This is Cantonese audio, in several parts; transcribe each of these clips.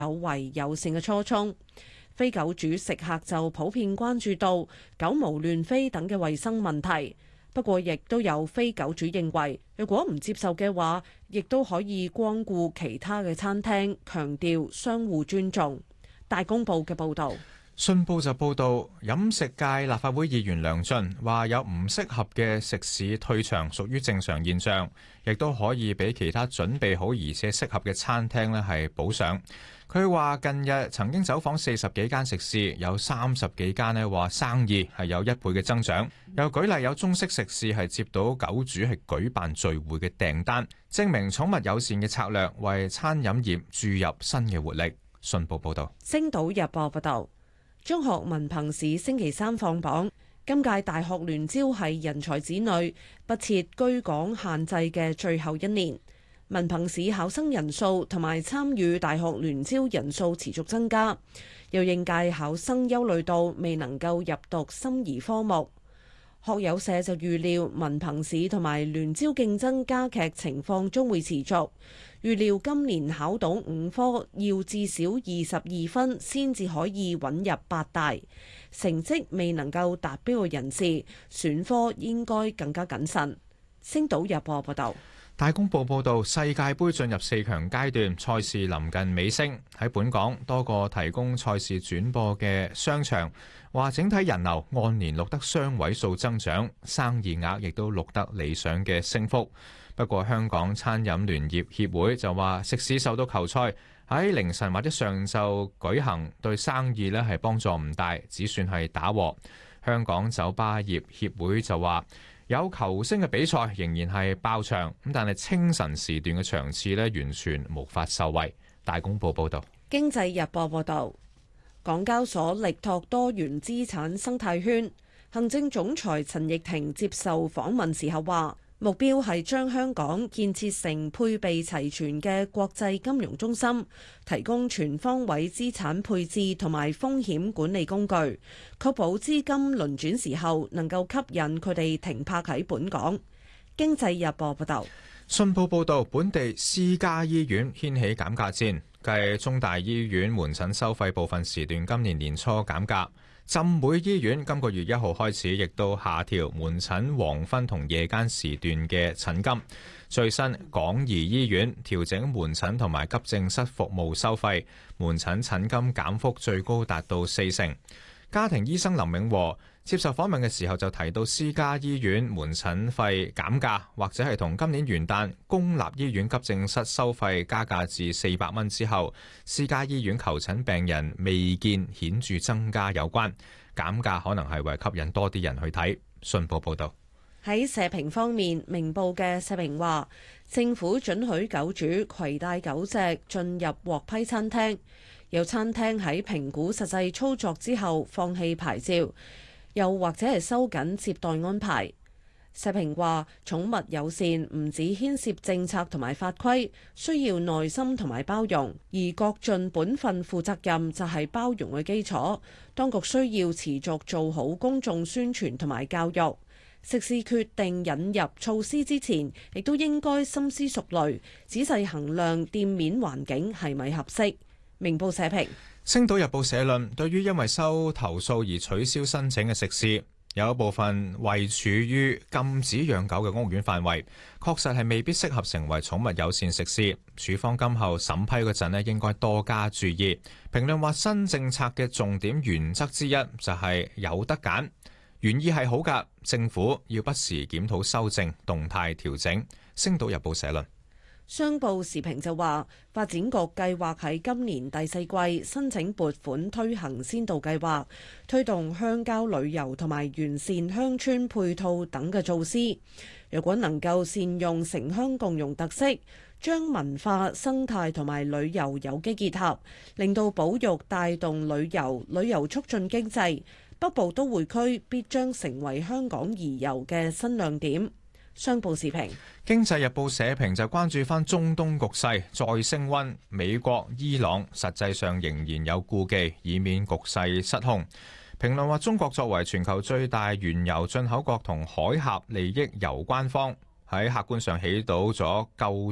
有違友善嘅初衷。非狗主食客就普遍關注到狗毛亂飛等嘅衛生問題。不過，亦都有非狗主認為，如果唔接受嘅話，亦都可以光顧其他嘅餐廳，強調相互尊重。大公報嘅報導。 信報就報導，飲食界立法會議員梁進話有唔適合嘅食肆退場屬於正常現象，亦都可以俾其他準備好而且適合嘅餐廳呢係補上。佢話近日曾經走訪40幾間食肆，有30幾間呢話生意係有1倍嘅增長。又舉例有中式食肆係接到狗主係舉辦聚會嘅訂單，證明寵物友善嘅策略為餐飲業注入新嘅活力。信報報導。 星島日報報導。中學文憑試星期三放榜，今屆大學聯招係人才子女不設居港限制嘅最後一年。文憑試考生人數同埋參與大學聯招人數持續增加，又應屆考生憂慮到未能夠入讀心儀科目。學友社就預料文憑試同埋聯招競爭加劇情況將會持續，預料今年考到5科要至少22分先至可以穩入8大，成績未能夠達標嘅人士選科應該更加謹慎。星島日報報道。 大公報報導，世界盃進入4強階段，賽事臨近尾聲。喺本港多個提供賽事轉播嘅商場話，整體人流按年錄得雙位數增長，生意額亦都錄得理想嘅升幅。不過，香港餐飲聯業協會就話，食肆受到球賽喺凌晨或者上晝舉行，對生意呢係幫助唔大，只算係打和。香港酒吧業協會就話，有球星嘅比賽仍然係爆場，咁但係清晨時段嘅場次呢，完全無法受惠。大公報報導。 經濟日報報導，港交所力拓多元資產生態圈。行政總裁陳翊庭接受訪問時候話，目標係將香港建設成配備齊全嘅國際金融中心，提供全方位資產配置同埋風險管理工具，確保資金輪轉時候能夠吸引佢哋停泊喺本港。經濟日報報道。 信報報導，本地私家醫院掀起減價戰，繼中大醫院門診收費部分時段今年年初減價。浸會醫院今個月1號開始亦都下調門診黃昏同夜間時段嘅診金。最新港怡醫院調整門診同埋急症室服務收費，門診診金減幅最高達到40%。家庭醫生林永和接受訪問嘅時候就提到，私家醫院門診費減價，或者係同今年元旦公立醫院急症室收費加價至400蚊之後，私家醫院求診病人未見顯著增加有關。減價可能係為吸引多啲人去睇。信報報導。 喺社評方面，明報嘅社評話，政府准許狗主攜帶狗隻進入獲批餐廳，有餐廳喺評估實際操作之後放棄牌照，又或者係收緊接待安排。社評話，寵物友善唔止牽涉政策同埋法規，需要耐心同埋包容，而各盡本分負責任就係包容嘅基礎。當局需要持續做好公眾宣傳同埋教育。食肆決定引入措施之前，亦都應該深思熟慮，仔細衡量店面環境係咪合適。明報社評。 星島日報社論，對於因為收投訴而取消申請嘅食肆，有一部分位處於禁止養狗嘅屋苑範圍，確實係未必適合成為寵物友善食肆。署方今後審批嗰陣咧，應該多加注意。評論話，新政策嘅重點原則之一就係有得揀。原意係好㗎，政府要不時檢討修正，動態調整。星島日報社論。 商報時評就話，發展局計劃喺今年第4季申請撥款推行先導計劃，推動鄉郊旅遊同埋完善鄉村配套等嘅措施。若果能夠善用城鄉共融特色，將文化、生態同埋旅遊有機結合，令到保育帶動旅遊促進經濟，北部都會區必將成為香港宜遊嘅新亮點。商報時評。 經濟日報社評就關注翻中東局勢再升溫，美國、伊朗實際上仍然有顧忌，以免局勢失控。評論話，中國作為全球最大原油進口國同海峽利益攸關方，喺客觀上起到咗構築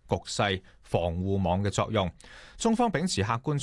局勢防護網嘅作用。中方秉持客觀